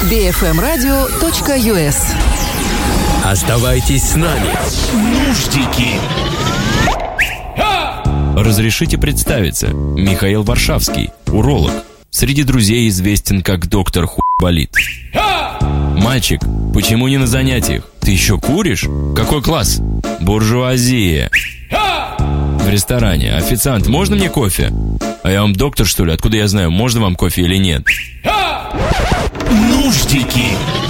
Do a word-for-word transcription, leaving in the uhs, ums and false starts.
би эф эм радио точка ю эс. Оставайтесь с нами. Нуждики. Разрешите представиться. Михаил Варшавский, уролог. Среди друзей известен как доктор хуйболит. Мальчик, почему не на занятиях? Ты еще куришь? Какой класс? Буржуазия. В ресторане. Официант, можно мне кофе? А я вам доктор, что ли? Откуда я знаю, можно вам кофе или нет? Нуждики.